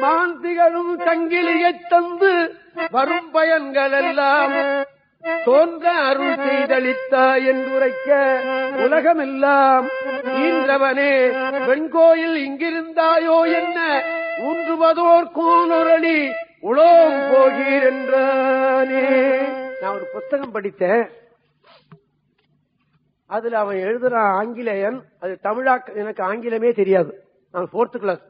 நான் திகழும் சங்கிலியைத் தந்து வரும் பயன்கள் எல்லாம் தோன்ற அருள் செய்தளித்தாய் என்றுரைக்க உலகமெல்லாம் ஈன்றவனே வெண்கோயில் இங்கிருந்தாயோ என்ன ஊன்றுவதோர் கோனொரளி உலோம் போகீர் என்றானே. நான் ஒரு புத்தகம் படித்தேன். அதுல அவன் எழுதுறான் ஆங்கிலேயன். அது தமிழாக்க எனக்கு ஆங்கிலமே தெரியாது. நான் 4th கிளாஸ்.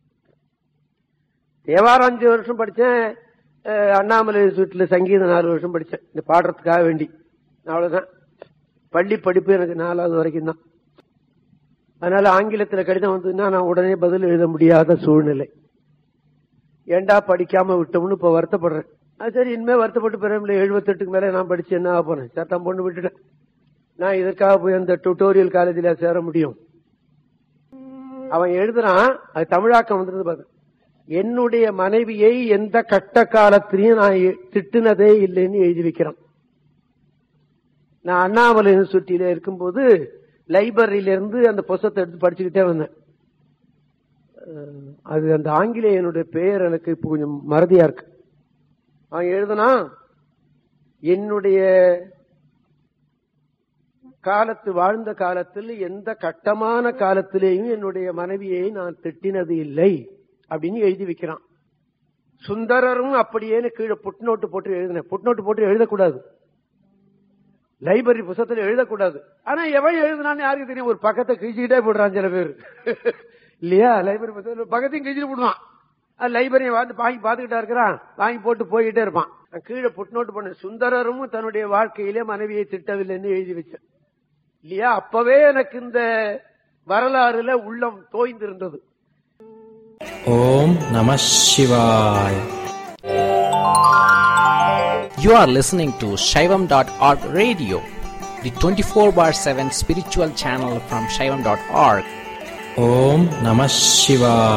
தேவாரம் 5 வருஷம் படிச்சேன். அண்ணாமலை வீட்டுல சங்கீதம் 4 வருஷம் படிச்சேன் இந்த பாடுறதுக்காக வேண்டி. அவ்வளவுதான். பள்ளி படிப்பு எனக்கு 4வது வரைக்கும் தான். அதனால ஆங்கிலத்துல கடிதம் வந்ததுன்னா நான் உடனே பதில் எழுத முடியாத சூழ்நிலை. ஏண்டா படிக்காம விட்டோம்னு இப்ப வருத்தப்படுறேன். அது சரி, இனிமே வருத்தப்பட்டு பிறகு 78க்கு மேல நான் படிச்சு என்ன ஆக போறேன்? சட்டம் பொண்ணு விட்டுட்டேன். நான் இதற்காக போய் அந்த டியூட்டோரியல் காலேஜில் சேர முடியும்? அவன் எழுதுறான், அது தமிழாக்கம் வந்திருந்து பாரு. என்னுடைய மனைவியை எந்த கட்ட காலத்திலையும் நான் திட்டுனதே இல்லைன்னு எழுதி வைக்கிறான். நான் அண்ணாமலை யூனிவர்சிட்டியில இருக்கும்போது லைப்ரரியில இருந்து அந்த புத்தகத்தை எடுத்து படிச்சுக்கிட்டே வந்தேன். அது அந்த ஆங்கிலேயனுடைய பெயர் எனக்கு இப்ப கொஞ்சம் மறதியா இருக்கு. அவன் எழுதுனா, என்னுடைய காலத்து வாழ்ந்த காலத்தில் எந்த கட்டமான காலத்திலேயும் என்னுடைய மனைவியை நான் திட்டினது இல்லை அப்படின்னு எழுதி வைக்கிறான். சுந்தரரும் அப்படியே கீழே புட்நோட்டு போட்டு எழுதினேன். புட்நோட்டு போட்டு எழுதக்கூடாது, லைப்ரரி புத்தகத்தில் எழுதக்கூடாது. ஆனா எவன் எழுதுனான்னு யாருக்கு தெரியும்? ஒரு பக்கத்தை கிழிச்சுக்கிட்டே போடுறான் சில பேர் இல்லையா? லைப்ரரி புத்தகத்தில் பக்கத்தையும் கிழிச்சுட்டு போடுவான். லைப்ரரியை வாங்கி பாத்துக்கிட்டா இருக்கிறான், வாங்கி போட்டு போய்கிட்டே இருப்பான். கீழே புட்நோட்டு பண்ண சுந்தரரும் தன்னுடைய வாழ்க்கையிலே மனைவியை திட்டவில்லைன்னு எழுதி வச்சேன் இல்லையா? அப்பவே எனக்கு இந்த வரலாறுல உள்ளம் தோய்ந்திருந்தது. ஓம் நம சிவாய. You are listening to Shaivam.org radio, the 24/7 spiritual channel from Shaivam.org. Om Namah Shivaya.